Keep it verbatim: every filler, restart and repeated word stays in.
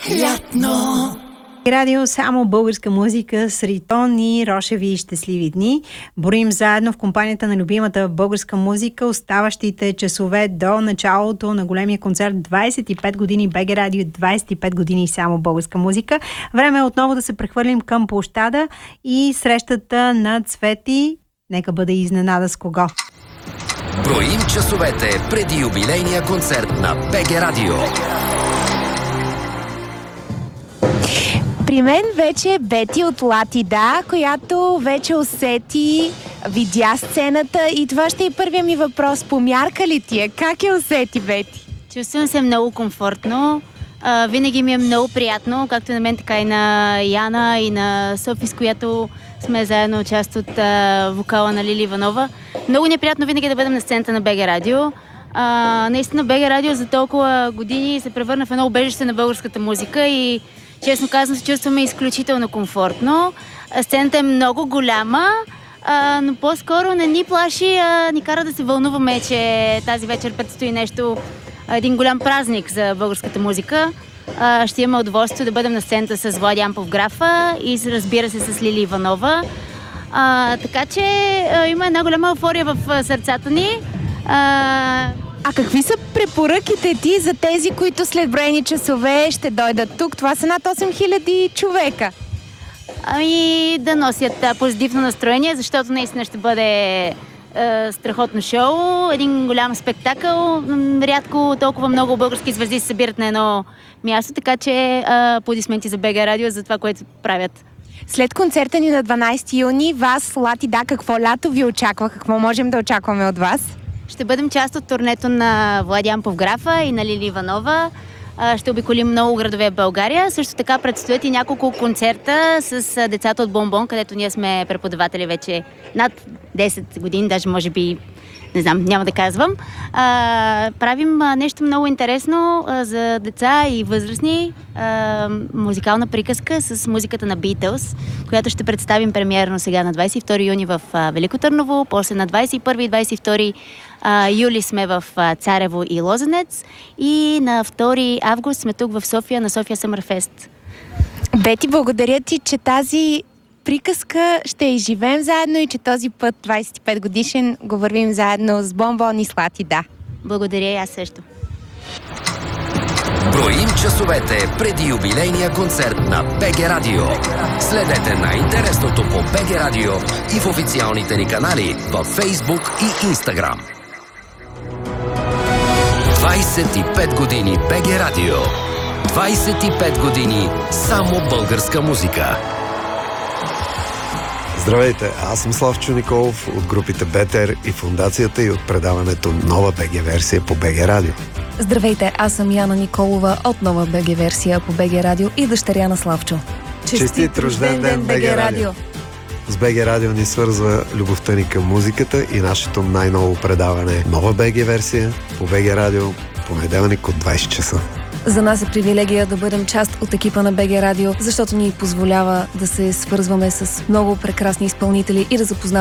Лятно. Радио само българска музика с Ритон и Рошеви щастливи дни. Борим заедно в компанията на любимата българска музика оставащите часове до началото на големия концерт двайсет и пет години БГ Радио, двайсет и пет години само българска музика. Време е отново да се прехвърлим към площада и срещата на Цвети. Нека бъде изненада с кого. Броим часовете преди юбилейния концерт на БГ Радио. При мен вече е Бети от Латида, която вече усети, видя сцената и това ще е първия ми въпрос. Помярка ли ти е? Как я усети, Бети? Чувствам се много комфортно. А, винаги ми е много приятно, както на мен, така и на Яна и на Софи, с която сме заедно част от а, вокала на Лили Иванова. Много неприятно винаги да бъдем на сцената на БГ Радио. А, наистина БГ Радио за толкова години се превърна в едно убежище на българската музика и честно казвам, се чувстваме изключително комфортно. Сцената е много голяма, а, но по-скоро не ни плаши, а ни кара да се вълнуваме, че тази вечер предстои нещо, един голям празник за българската музика. А, ще имаме удоволствие да бъдем на сцената с Влади Ампов графа и разбира се с Лили Иванова. А, така че а, има една голяма еуфория в а, сърцата ни. А, А какви са препоръките ти за тези, които след броени часове ще дойдат тук? Това са над осем хиляди човека. Ами да носят а, позитивно настроение, защото наистина ще бъде а, страхотно шоу, един голям спектакъл. Рядко толкова много български звезди се събират на едно място, така че а, аплодисменти за БГ Радио за това, което правят. След концерта ни на дванайсети юни, вас, Латида, какво лято ви очаква? Какво можем да очакваме от вас? Ще бъдем част от турнето на Влади Ампов графа и на Лили Иванова. Ще обиколим много градове в България. Също така предстоят и няколко концерта с децата от Бомбон, където ние сме преподаватели вече над десет години, даже може би, не знам, няма да казвам. А, правим нещо много интересно а, за деца и възрастни. А, музикална приказка с музиката на Beatles, която ще представим премиерно сега на двайсет и втори юни в а, Велико Търново, после на двайсет и първи и двайсет и втори а, юли сме в а, Царево и Лозенец и на втори август сме тук в София на София Съмърфест. Бети, благодаря ти, че тази приказка ще изживеем заедно и че този път двайсет и пет годишен го вървим заедно с Бомбон и с Латида. Благодаря и аз също. Броим часовете преди юбилейния концерт на БГ Радио. Следете най-интересното по БГ Радио и в официалните ни канали във Facebook и Instagram. двайсет и пет години БГ Радио. двайсет и пет години само българска музика. Здравейте, аз съм Славчо Николов от групите Бетер и фундацията и от предаването Нова БГ версия по БГ Радио. Здравейте, аз съм Яна Николова от Нова БГ версия по БГ Радио и дъщеря на Славчо. Честит рожден ден, БГ Радио! С БГ Радио ни свързва любовта ни към музиката и нашето най-ново предаване Нова БГ версия по БГ Радио, понеделник от двайсет часа. За нас е привилегия да бъдем част от екипа на БГ Радио, защото ни позволява да се свързваме с много прекрасни изпълнители и да запознаваме